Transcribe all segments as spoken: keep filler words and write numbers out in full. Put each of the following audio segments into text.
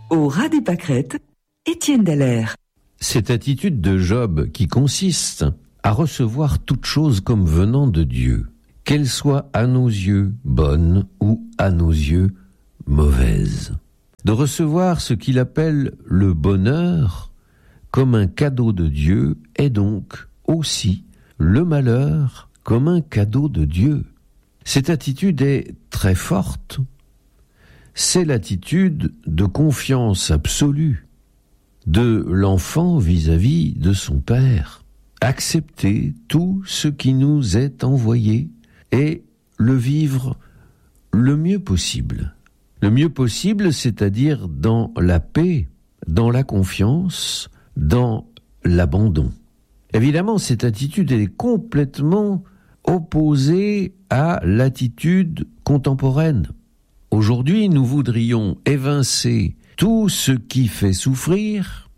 Au ras des pâquerettes, Étienne Dallaire. Cette attitude de Job qui consiste à recevoir toute chose comme venant de Dieu, qu'elle soit à nos yeux bonne ou à nos yeux mauvaise. De recevoir ce qu'il appelle le bonheur comme un cadeau de Dieu est donc aussi le malheur comme un cadeau de Dieu. Cette attitude est très forte. C'est l'attitude de confiance absolue de l'enfant vis-à-vis de son père. Accepter tout ce qui nous est envoyé et le vivre le mieux possible. Le mieux possible, c'est-à-dire dans la paix, dans la confiance, dans l'abandon. Évidemment, cette attitude elle est complètement opposée à l'attitude contemporaine. Aujourd'hui, nous voudrions évincer tout ce qui fait souffrir,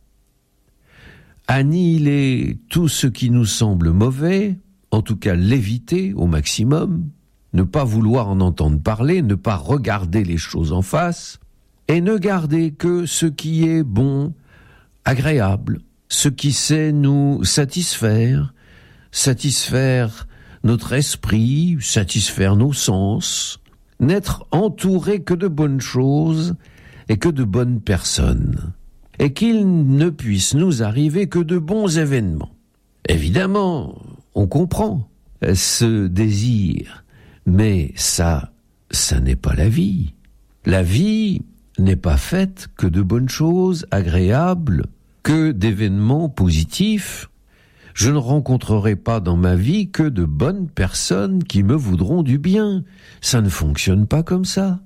annihiler tout ce qui nous semble mauvais, en tout cas l'éviter au maximum, ne pas vouloir en entendre parler, ne pas regarder les choses en face, et ne garder que ce qui est bon, agréable, ce qui sait nous satisfaire, satisfaire notre esprit, satisfaire nos sens, n'être entouré que de bonnes choses et que de bonnes personnes, et qu'il ne puisse nous arriver que de bons événements. Évidemment, on comprend ce désir, mais ça, ça n'est pas la vie. La vie n'est pas faite que de bonnes choses agréables, que d'événements positifs. Je ne rencontrerai pas dans ma vie que de bonnes personnes qui me voudront du bien. Ça ne fonctionne pas comme ça.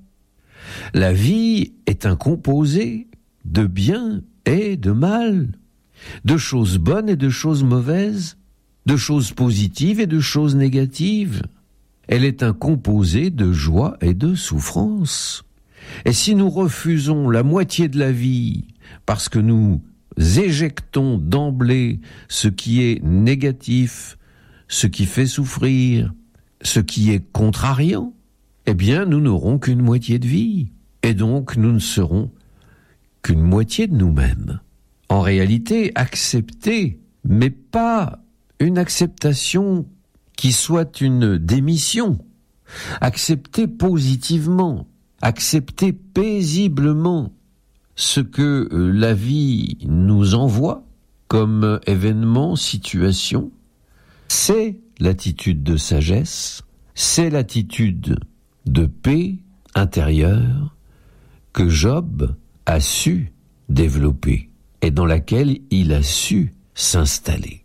La vie est un composé de bien et de mal, de choses bonnes et de choses mauvaises, de choses positives et de choses négatives. Elle est un composé de joie et de souffrance. Et si nous refusons la moitié de la vie parce que nous éjectons d'emblée ce qui est négatif, ce qui fait souffrir, ce qui est contrariant, eh bien nous n'aurons qu'une moitié de vie. Et donc nous ne serons qu'une moitié de nous-mêmes. En réalité, accepter, mais pas une acceptation qui soit une démission. Accepter positivement, accepter paisiblement ce que la vie nous envoie comme événement, situation, c'est l'attitude de sagesse, c'est l'attitude de paix intérieure que Job a su développer et dans laquelle il a su s'installer.